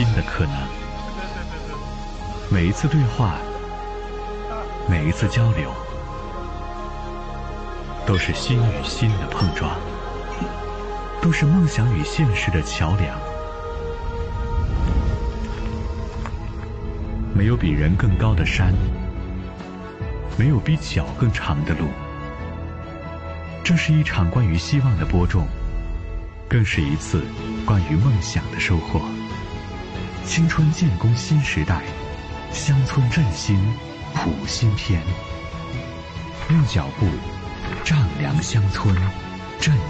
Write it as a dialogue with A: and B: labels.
A: 新的可能。每一次对话，每一次交流，都是心与心的碰撞，都是梦想与现实的桥梁。没有比人更高的山，没有比脚更长的路。这是一场关于希望的播种，更是一次关于梦想的收获。青春建功新时代，乡村振兴谱新篇。用脚步丈量乡村，振